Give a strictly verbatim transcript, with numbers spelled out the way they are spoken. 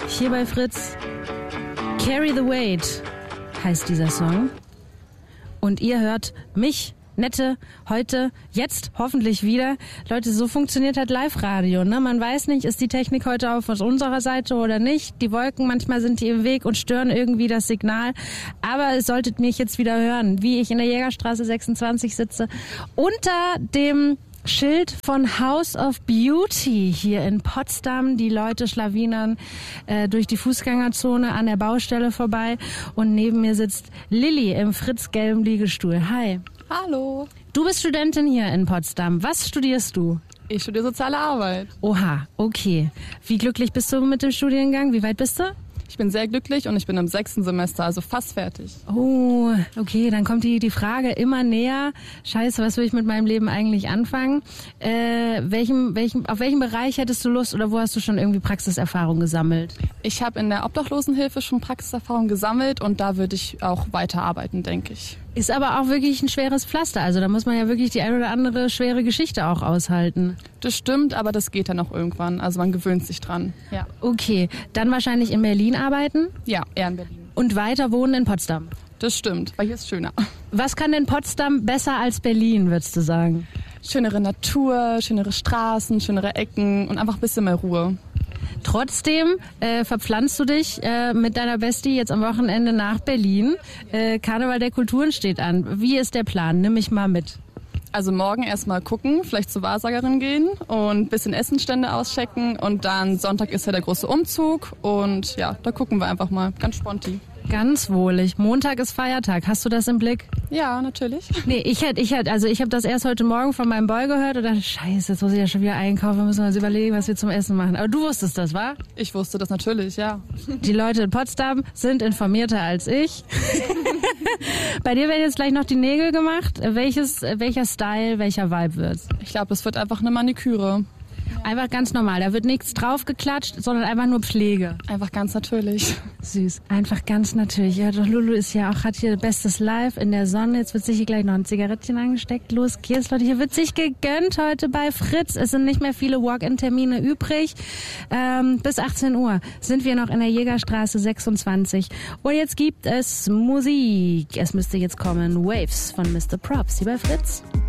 hier bei Fritz. Carry the Weight heißt dieser Song. Und ihr hört mich, Nette, heute, jetzt, hoffentlich wieder. Leute, so funktioniert halt Live-Radio, ne? Man weiß nicht, ist die Technik heute auf unserer Seite oder nicht. Die Wolken, manchmal sind die im Weg und stören irgendwie das Signal. Aber ihr solltet mich jetzt wieder hören, wie ich in der Jägerstraße sechsundzwanzig sitze. Unter dem Schild von House of Beauty hier in Potsdam. Die Leute schlawinern äh, durch die Fußgängerzone an der Baustelle vorbei. Und neben mir sitzt Lilly im Fritz-gelben Liegestuhl. Hi. Hallo. Du bist Studentin hier in Potsdam. Was studierst du? Ich studiere Soziale Arbeit. Oha, okay. Wie glücklich bist du mit dem Studiengang? Wie weit bist du? Ich bin sehr glücklich und ich bin im sechsten Semester, also fast fertig. Oh, okay, dann kommt die, die Frage immer näher. Scheiße, was will ich mit meinem Leben eigentlich anfangen? Äh, welchem, welchem, auf welchem Bereich hättest du Lust oder wo hast du schon irgendwie Praxiserfahrung gesammelt? Ich habe in der Obdachlosenhilfe schon Praxiserfahrung gesammelt und da würde ich auch weiterarbeiten, denke ich. Ist aber auch wirklich ein schweres Pflaster. Also da muss man ja wirklich die ein oder andere schwere Geschichte auch aushalten. Das stimmt, aber das geht dann auch irgendwann. Also man gewöhnt sich dran. Ja. Okay, dann wahrscheinlich in Berlin arbeiten? Ja, eher in Berlin. Und weiter wohnen in Potsdam? Das stimmt, weil hier ist schöner. Was kann denn Potsdam besser als Berlin, würdest du sagen? Schönere Natur, schönere Straßen, schönere Ecken und einfach ein bisschen mehr Ruhe. Trotzdem äh, verpflanzt du dich äh, mit deiner Bestie jetzt am Wochenende nach Berlin. Äh, Karneval der Kulturen steht an. Wie ist der Plan? Nimm mich mal mit. Also morgen erstmal gucken, vielleicht zur Wahrsagerin gehen und ein bisschen Essenstände auschecken. Und dann Sonntag ist ja der große Umzug. Und ja, da gucken wir einfach mal. Ganz sponti. Ganz wohlig. Montag ist Feiertag. Hast du das im Blick? Ja, natürlich. Nee, ich hätte, ich hätte, also ich habe das erst heute Morgen von meinem Boy gehört und dachte, scheiße, jetzt muss ich ja schon wieder einkaufen, müssen wir uns überlegen, was wir zum Essen machen. Aber du wusstest das, wa? Ich wusste das natürlich, ja. Die Leute in Potsdam sind informierter als ich. Bei dir werden jetzt gleich noch die Nägel gemacht. Welches, welcher Style, welcher Vibe wird's? Ich glaube, es wird einfach eine Maniküre. Einfach ganz normal. Da wird nichts draufgeklatscht, sondern einfach nur Pflege. Einfach ganz natürlich. Süß. Einfach ganz natürlich. Ja, doch Lulu ist ja auch, hat hier bestes Live in der Sonne. Jetzt wird sich hier gleich noch ein Zigarettchen angesteckt. Los geht's, Leute. Hier wird sich gegönnt heute bei Fritz. Es sind nicht mehr viele Walk-in-Termine übrig. Ähm, bis achtzehn Uhr sind wir noch in der Jägerstraße sechsundzwanzig. Und jetzt gibt es Musik. Es müsste jetzt kommen Waves von Mister Props hier bei Fritz.